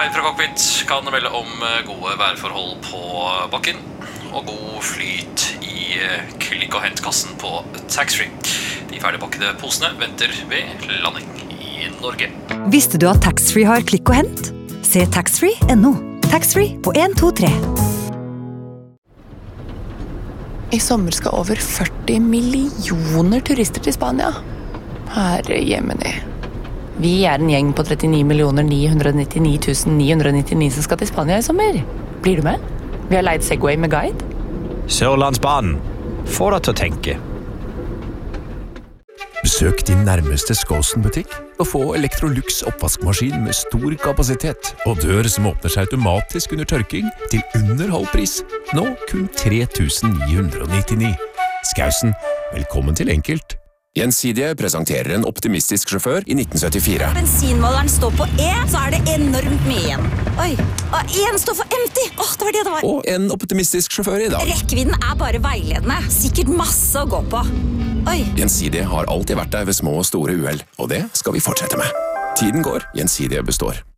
Kaptein fra cockpit kan melde om gode værforhold på bakken og god flyt i klikk- og hentkassen på taxfree. De ferdigpakkede posene venter ved landing i Norge. Visste du at taxfree har klikk og hent? Se taxfree.no. Taxfree på 1, 2, 3. I sommer skal over 40 millioner turister til Spania. Herre jemini. Vi en gjeng på 39 999 som skal til Spania i sommer. Blir du med? Vi har leid Segway med guide. Sørlandsbanen. Få deg til å tenke. Besøk din nærmeste Skåsen-butikk og få Electrolux oppvaskmaskin med stor kapasitet og dør som åpner seg automatisk under tørking til under halv pris. Nå kun 3.999. Skausen, velkommen til enkelt. Gjensidige presenterer en optimistisk sjåfør i 1974. Bensinmåleren står på E, så det enormt mye igjen. Oi, og en står for empty. Det var det var. Og en optimistisk sjåfør i dag. Rekkevidden bare veiledende. Sikkert masse å gå på. Oi. Gjensidige har alltid vært der ved små og store uhell, og det skal vi fortsette med. Tiden går, Gjensidige består.